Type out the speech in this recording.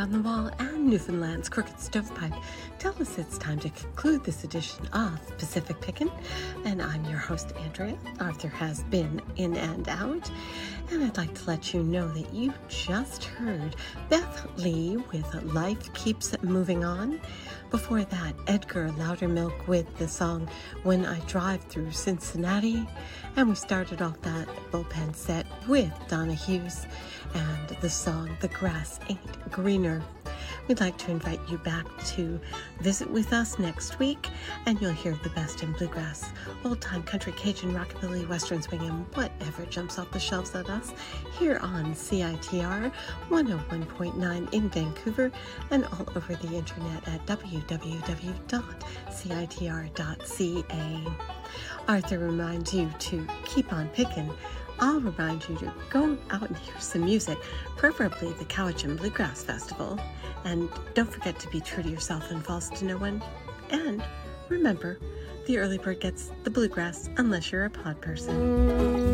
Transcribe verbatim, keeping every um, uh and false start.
on the Wall and Newfoundland's Crooked Stovepipe tell us it's time to conclude this edition of Pacific Pickin'. And I'm your host, Andrea. Arthur has been in and out. And I'd like to let you know that you just heard Beth Lee with Life Keeps Moving On. Before that, Edgar Loudermilk with the song When I Drive Through Cincinnati. And we started off that bullpen set with Donna Hughes and the song The Grass Ain't Greener. We'd like to invite you back to visit with us next week, and you'll hear the best in bluegrass, old-time country, Cajun, rockabilly, western swing, and whatever jumps off the shelves at us here on C I T R one oh one point nine in Vancouver and all over the internet at w w w dot c i t r dot c a. Arthur reminds you to keep on picking. I'll remind you to go out and hear some music, preferably the Cowichan Bluegrass Festival. And don't forget to be true to yourself and false to no one. And remember, the early bird gets the bluegrass unless you're a pod person.